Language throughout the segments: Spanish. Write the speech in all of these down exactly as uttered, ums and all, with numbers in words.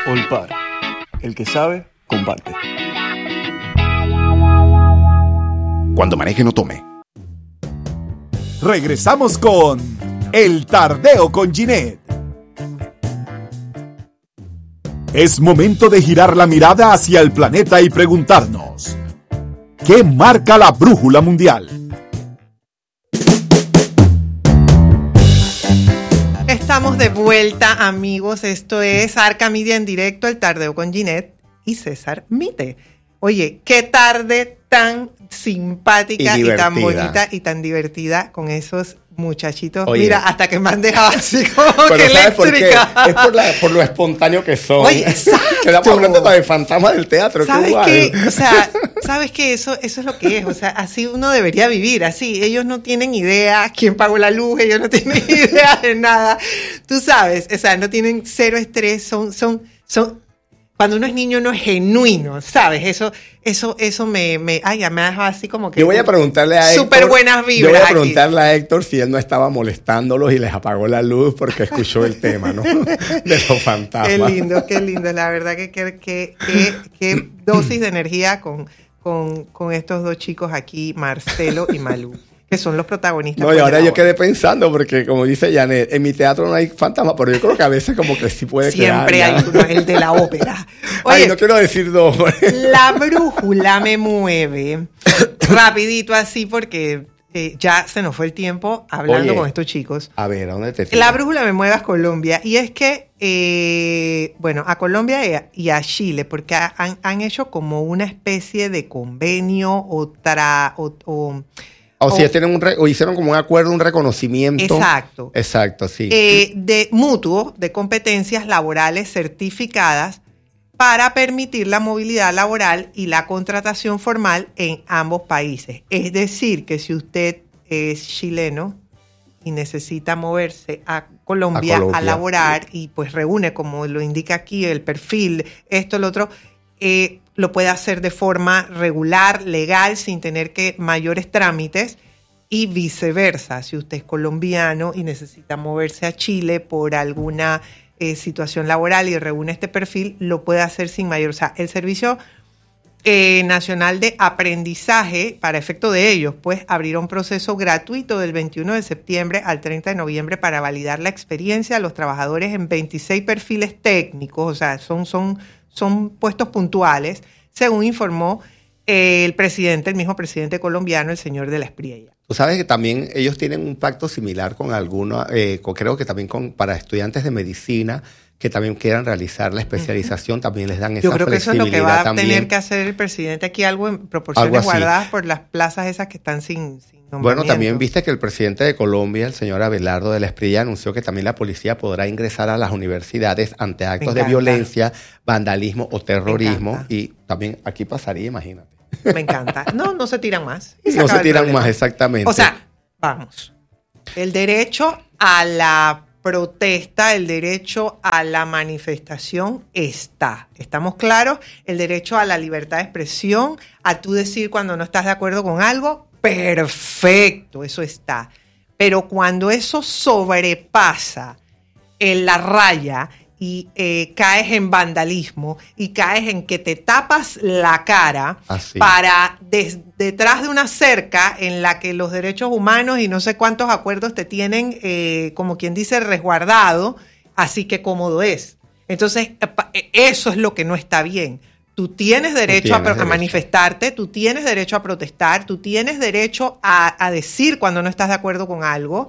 Olpar. El que sabe, comparte. Cuando maneje no tome. Regresamos con El Tardeo con Ginette. Es momento de girar la mirada hacia el planeta y preguntarnos: ¿qué marca la brújula mundial? Estamos de vuelta, amigos. Esto es Arca Media en directo, El Tardeo con Ginette y César Mite. Oye, qué tarde tan simpática y, y tan bonita y tan divertida con esos muchachitos. Oye, mira, hasta que me han dejado así como pero que ¿sabes por qué? eléctrica. Es por, la, por lo espontáneo que son. Oye, exacto. Quedamos hablando de fantasmas del teatro. ¿Sabes qué? O sea, ¿sabes qué? Eso, eso es lo que es. O sea, así uno debería vivir, así. Ellos no tienen idea quién pagó la luz, ellos no tienen idea de nada. Tú sabes, o sea, no tienen cero estrés, son, son, son... Cuando uno es niño, uno es genuino, ¿sabes? Eso, eso, eso me, me, ay, me ha dejado así como que... Yo voy a preguntarle a Héctor... Súper buenas vibras. Yo voy a preguntarle aquí a Héctor si él no estaba molestándolos y les apagó la luz porque escuchó el tema, ¿no? De los fantasmas. Qué lindo, qué lindo. La verdad que qué que, que, que dosis de energía con, con, con estos dos chicos aquí, Marcelo y Malú, que son los protagonistas. No, y ahora yo quedé pensando, porque como dice Janet, en mi teatro no hay fantasmas, pero yo creo que a veces como que sí puede quedar. Siempre hay uno, el de la ópera. Oye, ay, no quiero decir dos. La brújula me mueve rapidito así porque eh, ya se nos fue el tiempo hablando Oye, con estos chicos. A ver, ¿a dónde te tiras? La brújula me mueve a Colombia, y es que, eh, bueno, a Colombia y a, y a Chile, porque han, han hecho como una especie de convenio o... Tra, o, o O, o sea, tienen un re, o hicieron como un acuerdo, un reconocimiento. Exacto. Exacto, sí. Eh, de mutuo, de competencias laborales certificadas para permitir la movilidad laboral y la contratación formal en ambos países. Es decir, que si usted es chileno y necesita moverse a Colombia a, Colombia, a laborar, sí, y pues reúne, como lo indica aquí, el perfil, esto, lo otro, eh, lo puede hacer de forma regular, legal, sin tener que mayores trámites, y viceversa. Si usted es colombiano y necesita moverse a Chile por alguna eh, situación laboral y reúne este perfil, lo puede hacer sin mayor. O sea, el Servicio eh, Nacional de Aprendizaje, para efecto de ellos, pues abrirá un proceso gratuito del veintiuno de septiembre al treinta de noviembre para validar la experiencia de los trabajadores en veintiséis perfiles técnicos. O sea, son... son Son puestos puntuales, según informó eh, el presidente, el mismo presidente colombiano, el señor de la Espriella. Tú sabes que también ellos tienen un pacto similar con algunos, eh, con, creo que también con para estudiantes de medicina que también quieran realizar la especialización, uh-huh. también les dan esa flexibilidad. Yo creo que eso es lo que va a también. tener que hacer el presidente aquí, algo en proporciones algo guardadas por las plazas esas que están sin, sin nombramiento. Bueno, también viste que el presidente de Colombia, el señor Abelardo de la Espriella, anunció que también la policía podrá ingresar a las universidades ante actos de violencia, vandalismo o terrorismo, y también aquí pasaría, imagínate. Me encanta. No, no se tiran más. Se no se tiran más, exactamente. O sea, vamos, el derecho a la protesta, el derecho a la manifestación está. ¿Estamos claros? El derecho a la libertad de expresión, a tú decir cuando no estás de acuerdo con algo, perfecto, eso está. Pero cuando eso sobrepasa en la raya y eh, caes en vandalismo y caes en que te tapas la cara Así. para des, detrás de una cerca en la que los derechos humanos y no sé cuántos acuerdos te tienen, eh, como quien dice, resguardado, así que cómodo es. Entonces, eso es lo que no está bien. Tú tienes derecho, tú tienes a, derecho. a manifestarte, tú tienes derecho a protestar, tú tienes derecho a, a decir cuando no estás de acuerdo con algo.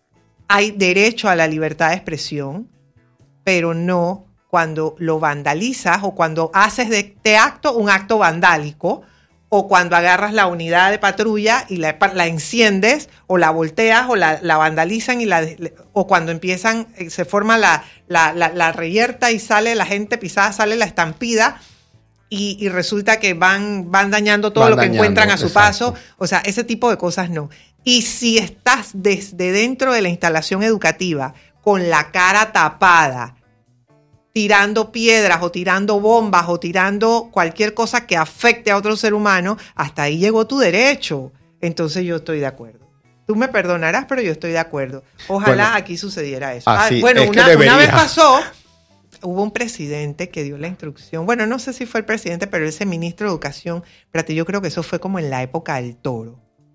Hay derecho a la libertad de expresión, pero no cuando lo vandalizas o cuando haces de este acto un acto vandálico, o cuando agarras la unidad de patrulla y la, la enciendes o la volteas o la, la vandalizan y la, o cuando empiezan, se forma la, la, la, la reyerta y sale la gente pisada, sale la estampida y, y resulta que van, van dañando todo van lo que dañando, encuentran a su exacto. paso. O sea, ese tipo de cosas no. Y si estás desde dentro de la instalación educativa con la cara tapada, tirando piedras o tirando bombas o tirando cualquier cosa que afecte a otro ser humano, hasta ahí llegó tu derecho. Entonces yo estoy de acuerdo. Tú me perdonarás, pero yo estoy de acuerdo. Ojalá bueno, aquí sucediera eso. Así, ah, bueno, es una, que una vez pasó hubo un presidente que dio la instrucción, bueno, no sé si fue el presidente, pero ese ministro de Educación, espérate, yo creo que eso fue como en la época del Toro.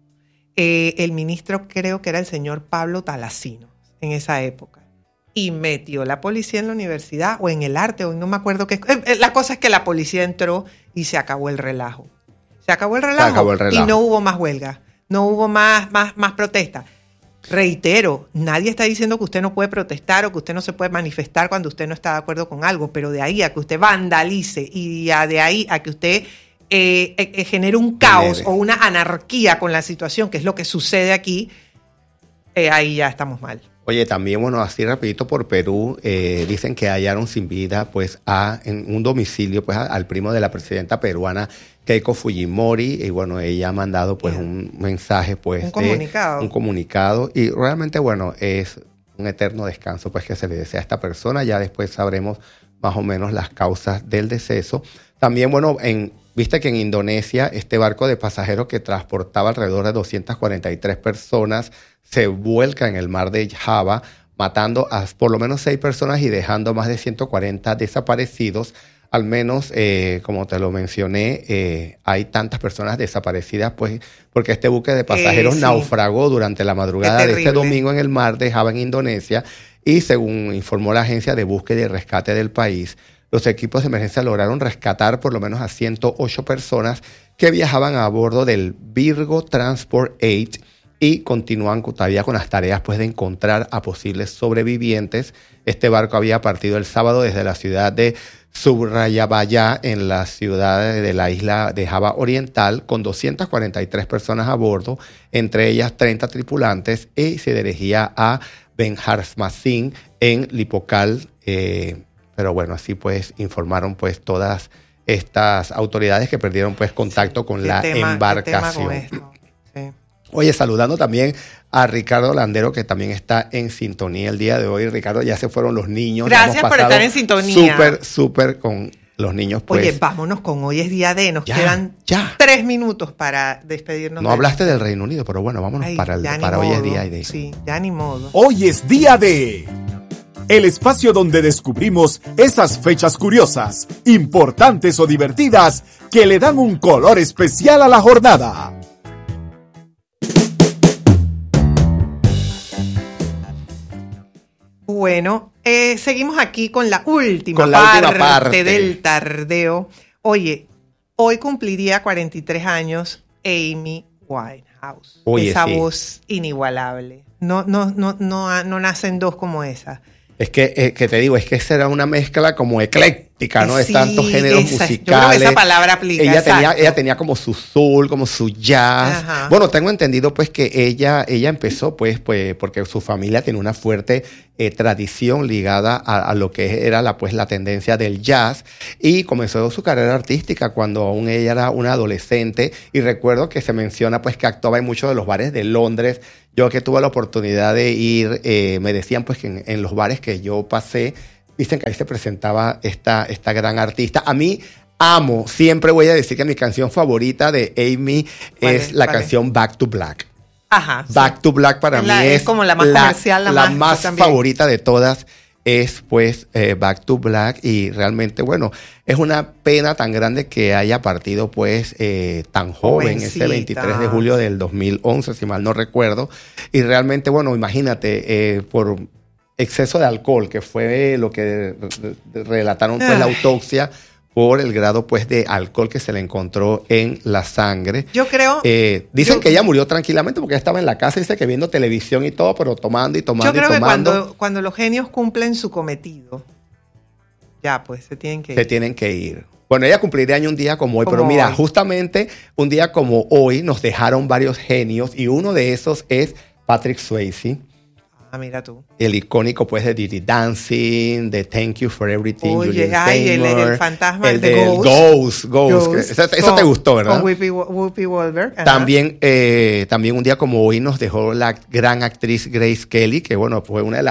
Eh, el ministro creo que era el señor Pablo Talasino en esa época. Y metió la policía en la universidad o en el arte, o no me acuerdo qué. Eh, la cosa es que la policía entró y se acabó el relajo. Se acabó el relajo, acabó el relajo. Y no hubo más huelga, no hubo más, más, más protesta. Reitero, nadie está diciendo que usted no puede protestar o que usted no se puede manifestar cuando usted no está de acuerdo con algo, pero de ahí a que usted vandalice y a de ahí a que usted eh, eh, genere un caos o una anarquía con la situación, que es lo que sucede aquí, eh, ahí ya estamos mal. Oye, también, bueno, así rapidito por Perú, eh, dicen que hallaron sin vida, pues, a, en un domicilio, pues, a, al primo de la presidenta peruana, Keiko Fujimori, y bueno, ella ha mandado, pues, Bien. un mensaje, pues, un comunicado. De, un comunicado, y realmente, bueno, es un eterno descanso, pues, que se le desea a esta persona. Ya después sabremos más o menos las causas del deceso. También, bueno, en viste que en Indonesia este barco de pasajeros que transportaba alrededor de doscientas cuarenta y tres personas se vuelca en el mar de Java, matando a por lo menos seis personas y dejando más de ciento cuarenta desaparecidos. Al menos, eh, como te lo mencioné, eh, hay tantas personas desaparecidas, pues, porque este buque de pasajeros eh, sí. naufragó durante la madrugada de este domingo en el mar de Java, en Indonesia, y según informó la agencia de búsqueda y rescate del país, los equipos de emergencia lograron rescatar por lo menos a ciento ocho personas que viajaban a bordo del Virgo Transport ocho y continúan todavía con las tareas, pues, de encontrar a posibles sobrevivientes. Este barco había partido el sábado desde la ciudad de Surabaya, en la ciudad de la isla de Java Oriental, con doscientas cuarenta y tres personas a bordo, entre ellas treinta tripulantes, y se dirigía a Banjarmasin en Lipocal, eh, pero bueno, así pues informaron pues todas estas autoridades que perdieron pues contacto con la tema, embarcación. ¿Qué tema con esto? Sí. Oye, saludando también a Ricardo Landero, que también está en sintonía el día de hoy. Ricardo, ya se fueron los niños. Gracias por estar en sintonía. Súper, súper con los niños. Pues. Oye, vámonos con hoy es día de, nos ya, quedan ya. tres minutos para despedirnos. No de hablaste del Reino Unido, pero bueno, vámonos Ay, para, el, para hoy modo. es día de. Sí, ya ni modo. Hoy es día de... El espacio donde descubrimos esas fechas curiosas, importantes o divertidas que le dan un color especial a la jornada. Bueno, eh, seguimos aquí con la última, con la parte, última parte del tardeo. Oye, hoy cumpliría cuarenta y tres años Amy Winehouse. Oye, esa sí. voz inigualable. No, no, no, no, no nacen dos como esa. Es que, eh, que te digo, es que esa era una mezcla como ecléctica, ¿no? Sí, de tantos géneros esa, musicales. Yo creo que esa palabra aplica. Ella exacto. tenía, ella tenía como su soul, como su jazz. Ajá. Bueno, tengo entendido pues que ella, ella empezó pues, pues porque su familia tiene una fuerte eh, tradición ligada a, a lo que era la, pues, la tendencia del jazz, y comenzó su carrera artística cuando aún ella era una adolescente, y recuerdo que se menciona pues que actuaba en muchos de los bares de Londres. Yo que tuve la oportunidad de ir, eh, me decían pues que en, en los bares que yo pasé, dicen que ahí se presentaba esta, esta gran artista. A mí amo, siempre voy a decir que mi canción favorita de Amy vale, es la vale. canción Back to Black. Ajá. Back sí. to Black para la, mí es, es como la más la, comercial, la, la más, más también. favorita de todas. Es pues eh, Back to Black, y realmente, bueno, es una pena tan grande que haya partido pues eh, tan joven, Jovencita. ese veintitrés de julio del dos mil once, si mal no recuerdo, y realmente, bueno, imagínate, eh, por exceso de alcohol, que fue lo que re- relataron pues la autopsia, por el grado pues de alcohol que se le encontró en la sangre. Yo creo... Eh, dicen yo, que ella murió tranquilamente porque ella estaba en la casa, dice que viendo televisión y todo, pero tomando y tomando Yo creo y tomando. que cuando, cuando los genios cumplen su cometido, ya pues se tienen que ir. Se tienen que ir. Bueno, ella cumpliría año un día como hoy, Como pero mira, hoy. justamente un día como hoy nos dejaron varios genios, y uno de esos es Patrick Swayze. Ah, mira tú. El icónico pues de Dirty Dancing, de Thank You for Everything, Oye, Julian ay, el, Seymour, el fantasma el de del Ghost. Ghost, Ghost, que- Ghost. eso, eso Con- te gustó, ¿verdad? Con Whoopi, Whoopi Goldberg. Ajá. También, eh, también un día como hoy nos dejó la gran actriz Grace Kelly, que bueno, fue una de las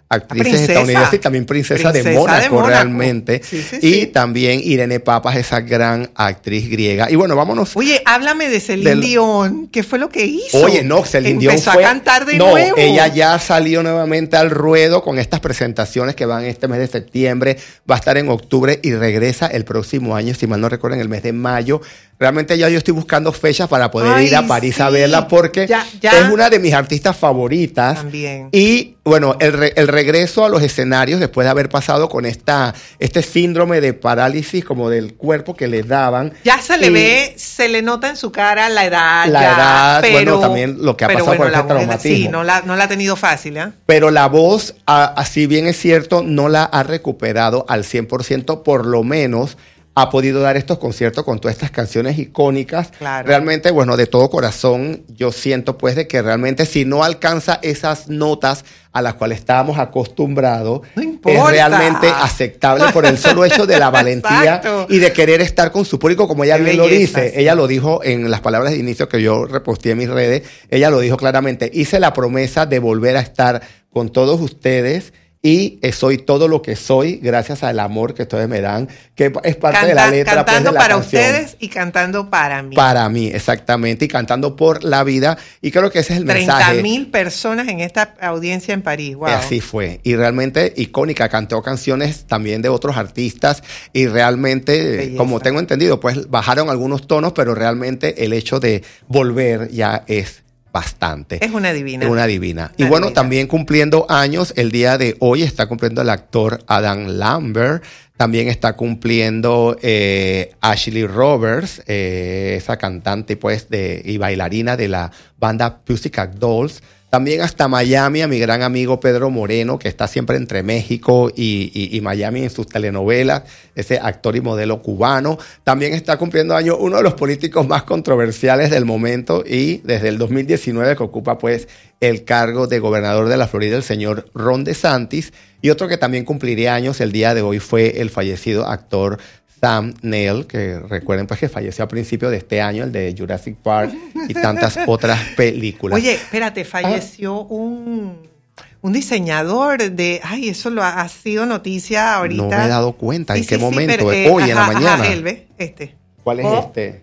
actrices princesa. estadounidenses y también princesa, princesa de, Mónaco, de Mónaco realmente. Sí, sí, y sí. también Irene Papas, esa gran actriz griega. Y bueno, vámonos. Oye, háblame de Celine del... Dion. ¿Qué fue lo que hizo? Oye, no, Celine Dion Empezó fue... a cantar de no, nuevo. ella ya salió nuevamente al ruedo con estas presentaciones que van este mes de septiembre. Va a estar en octubre y regresa el próximo año, si mal no recuerdo, en el mes de mayo. Realmente ya yo estoy buscando fechas para poder Ay, ir a París sí. a verla porque ya, ya. es una de mis artistas favoritas. También. Y bueno, el, re, el regreso a los escenarios después de haber pasado con esta este síndrome de parálisis como del cuerpo que le daban. Ya se le y, ve, se le nota en su cara la edad. La ya, edad, pero, bueno, también lo que ha pasado bueno, con este traumatismo. Sí, no la, no la ha tenido fácil, ¿eh? Pero la voz, así bien es cierto, no la ha recuperado al cien por ciento, por lo menos ha podido dar estos conciertos con todas estas canciones icónicas. Claro. Realmente, bueno, de todo corazón, yo siento pues de que realmente si no alcanza esas notas a las cuales estábamos acostumbrados, no es realmente aceptable por el solo hecho de la valentía y de querer estar con su público, como ella Qué bien belleza, lo dice. Sí. Ella lo dijo en las palabras de inicio que yo reposté en mis redes, ella lo dijo claramente, hice la promesa de volver a estar con todos ustedes y soy todo lo que soy gracias al amor que ustedes me dan, que es parte Canta, de la letra. Cantando pues, de la para canción. ustedes y cantando para mí. Para mí, exactamente, y cantando por la vida. Y creo que ese es el treinta mensaje. treinta mil personas en esta audiencia en París, wow. Así fue, y realmente icónica, cantó canciones también de otros artistas y realmente, Belleza. Como tengo entendido, pues bajaron algunos tonos, pero realmente el hecho de volver ya es bastante. Es una divina. Es una divina. Una y bueno, divina. También cumpliendo años, el día de hoy está cumpliendo el actor Adam Lambert. También está cumpliendo eh, Ashley Roberts, eh, esa cantante pues de, y bailarina de la banda Pussycat Dolls. También hasta Miami, a mi gran amigo Pedro Moreno, que está siempre entre México y, y, y Miami en sus telenovelas, ese actor y modelo cubano. También está cumpliendo años uno de los políticos más controversiales del momento y desde el dos mil diecinueve que ocupa pues el cargo de gobernador de la Florida, el señor Ron DeSantis. Y otro que también cumpliría años el día de hoy fue el fallecido actor Sam Neill, que recuerden pues que falleció a principios de este año, el de Jurassic Park y tantas otras películas. Oye, espérate, falleció ah. un, un diseñador de... Ay, eso lo ha, ha sido noticia ahorita. No me he dado cuenta. Sí, ¿En sí, qué sí, momento? Pero, eh, Hoy, ajá, en la mañana. Ajá, él, ¿ve? Este. ¿Cuál es oh. este?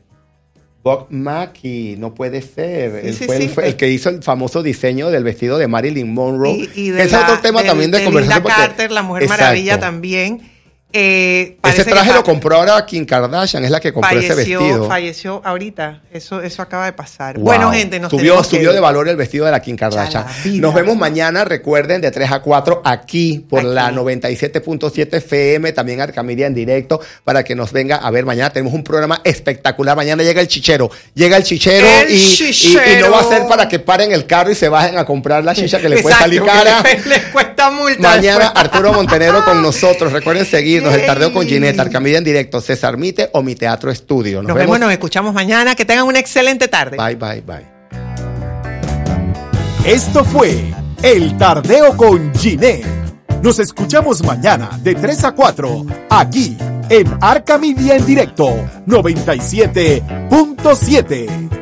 Bob Mackie, no puede ser. Sí, él sí, fue, sí. el, fue el que hizo el famoso diseño del vestido de Marilyn Monroe. Y, y de ese la, es otro tema de, también de, de conversación. Linda Carter, la Mujer Exacto. Maravilla también. Eh, ese traje lo compró ahora Kim Kardashian, es la que compró falleció, ese vestido. Falleció ahorita, eso, eso acaba de pasar. Wow. Bueno, gente, nos subió, que... subió de valor el vestido de la Kim Kardashian. Nos vemos mañana, recuerden, de tres a cuatro aquí por aquí. La noventa y siete punto siete F M, también Arcamiria en directo, para que nos venga a ver mañana. Tenemos un programa espectacular. Mañana llega el chichero, llega el chichero, el y, chichero. Y, y no va a ser para que paren el carro y se bajen a comprar la chicha que les puede salir cara. Les, les cuesta multa. Mañana Arturo Montenegro con nosotros. Recuerden seguirnos, el Tardeo con Ginette, Arcamiria en directo, César Mite o Mi Teatro Estudio. Nos, nos vemos, nos escuchamos mañana. Que tengan una excelente tarde. Bye, bye, bye. Esto fue El Tardeo con Ginette. Nos escuchamos mañana de tres a cuatro aquí en Arcamiria en directo noventa y siete punto siete.